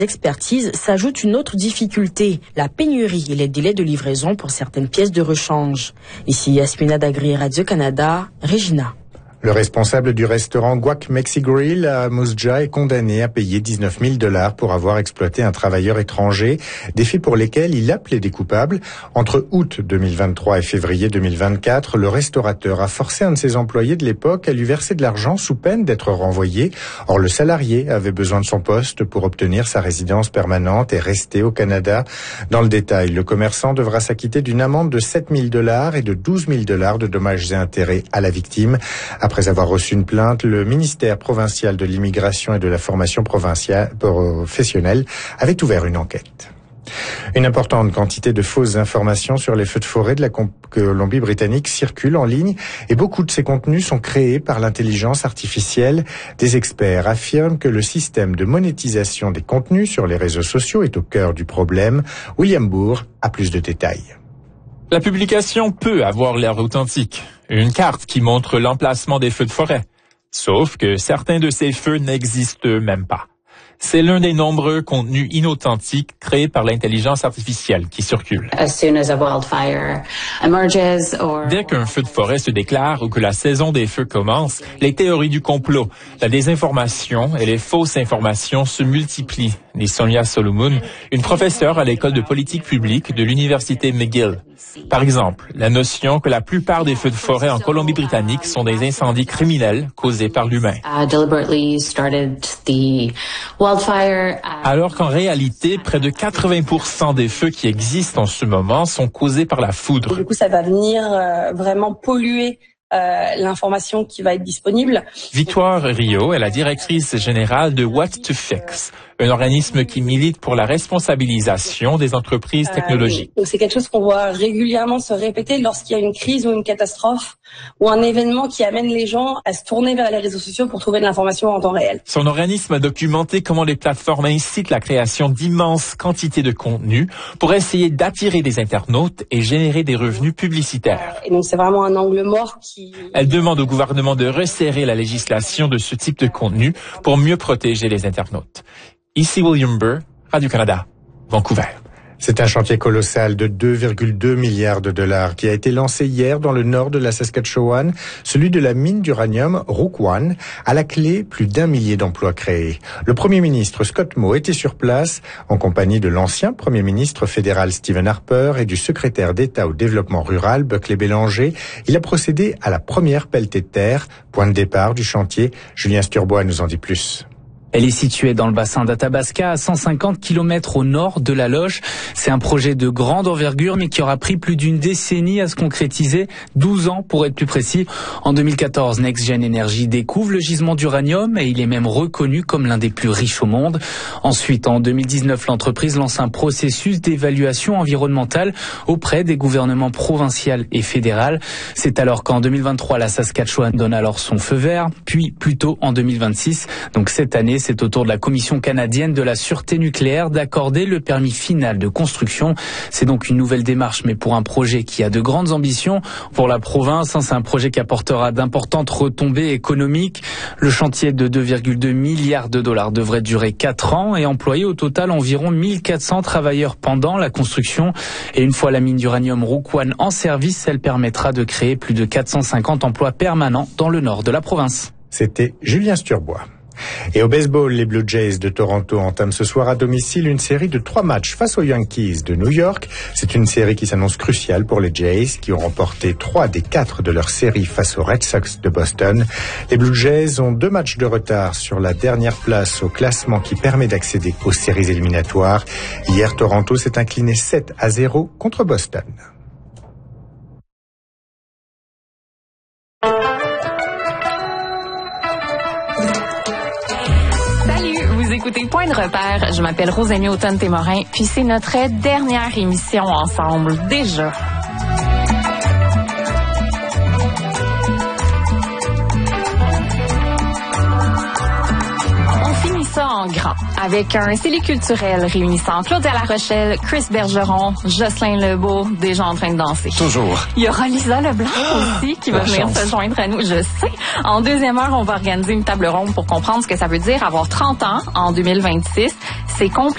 Expertise s'ajoute une autre difficulté, la pénurie et les délais de livraison pour certaines pièces de rechange. Ici Yasmina Dagri, Radio-Canada, Regina. Le responsable du restaurant Guac Mexi Grill à Musja est condamné à payer $19 000 pour avoir exploité un travailleur étranger, des faits pour lesquels il a plaidé coupable. Entre août 2023 et février 2024, le restaurateur a forcé un de ses employés de l'époque à lui verser de l'argent sous peine d'être renvoyé. Or, le salarié avait besoin de son poste pour obtenir sa résidence permanente et rester au Canada. Dans le détail, le commerçant devra s'acquitter d'une amende de $7 000 et de $12 000 de dommages et intérêts à la victime. Après avoir reçu une plainte, le ministère provincial de l'immigration et de la formation professionnelle avait ouvert une enquête. Une importante quantité de fausses informations sur les feux de forêt de la Colombie-Britannique circulent en ligne et beaucoup de ces contenus sont créés par l'intelligence artificielle. Des experts affirment que le système de monétisation des contenus sur les réseaux sociaux est au cœur du problème. William Bourg a plus de détails. La publication peut avoir l'air authentique. Une carte qui montre l'emplacement des feux de forêt. Sauf que certains de ces feux n'existent même pas. C'est l'un des nombreux contenus inauthentiques créés par l'intelligence artificielle qui circule. Dès qu'un feu de forêt se déclare ou que la saison des feux commence, les théories du complot, la désinformation et les fausses informations se multiplient, dit Sonia Solomon, une professeure à l'école de politique publique de l'université McGill. Par exemple, la notion que la plupart des feux de forêt en Colombie-Britannique sont des incendies criminels causés par l'humain. Alors qu'en réalité, près de 80% des feux qui existent en ce moment sont causés par la foudre. Du coup, ça va venir vraiment polluer l'information qui va être disponible. Victoire Rio est la directrice générale de What to Fix, un organisme qui milite pour la responsabilisation des entreprises technologiques. Donc c'est quelque chose qu'on voit régulièrement se répéter lorsqu'il y a une crise ou une catastrophe ou un événement qui amène les gens à se tourner vers les réseaux sociaux pour trouver de l'information en temps réel. Son organisme a documenté comment les plateformes incitent la création d'immenses quantités de contenus pour essayer d'attirer des internautes et générer des revenus publicitaires. Et donc c'est vraiment un angle mort qui... Elle demande au gouvernement de resserrer la législation de ce type de contenu pour mieux protéger les internautes. Ici William Burr, Radio-Canada, Vancouver. C'est un chantier colossal de 2,2 milliards de dollars qui a été lancé hier dans le nord de la Saskatchewan, celui de la mine d'uranium Rook I. À la clé, plus d'1 millier d'emplois créés. Le Premier ministre Scott Moe était sur place en compagnie de l'ancien Premier ministre fédéral Stephen Harper et du secrétaire d'État au développement rural Buckley Bélanger. Il a procédé à la première pelletée de terre. Point de départ du chantier. Julien Sturbois nous en dit plus. Elle est située dans le bassin d'Athabasca, à 150 km au nord de la Loge. C'est un projet de grande envergure, mais qui aura pris plus d'une décennie à se concrétiser, 12 ans pour être plus précis. En 2014, NextGen Energy découvre le gisement d'uranium et il est même reconnu comme l'un des plus riches au monde. Ensuite, en 2019, l'entreprise lance un processus d'évaluation environnementale auprès des gouvernements provincial et fédéral. C'est alors qu'en 2023, la Saskatchewan donne alors son feu vert, puis plutôt en 2026. Donc cette année, c'est au tour de la Commission canadienne de la sûreté nucléaire d'accorder le permis final de construction. C'est donc une nouvelle démarche, mais pour un projet qui a de grandes ambitions. Pour la province, c'est un projet qui apportera d'importantes retombées économiques. Le chantier de 2,2 milliards de dollars devrait durer 4 ans et employer au total environ 1400 travailleurs pendant la construction. Et une fois la mine d'uranium Rook I en service, elle permettra de créer plus de 450 emplois permanents dans le nord de la province. C'était Julien Sturbois. Et au baseball, les Blue Jays de Toronto entament ce soir à domicile une série de 3 matchs face aux Yankees de New York. C'est une série qui s'annonce cruciale pour les Jays, qui ont remporté 3 des 4 de leur série face aux Red Sox de Boston. Les Blue Jays ont 2 matchs de retard sur la dernière place au classement qui permet d'accéder aux séries éliminatoires. Hier, Toronto s'est incliné 7-0 contre Boston. Écoutez Point de repère, je m'appelle Rosémie Automne-Témorin, puis c'est notre dernière émission ensemble, déjà. On finit ça en grand, avec un CELI culturel réunissant Claudia La Rochelle, Chris Bergeron, Jocelyn Lebeau, déjà en train de danser. Toujours. Il y aura Lisa Leblanc aussi qui va venir se joindre à nous, je sais. En deuxième heure, on va organiser une table ronde pour comprendre ce que ça veut dire avoir 30 ans en 2026. C'est compliqué.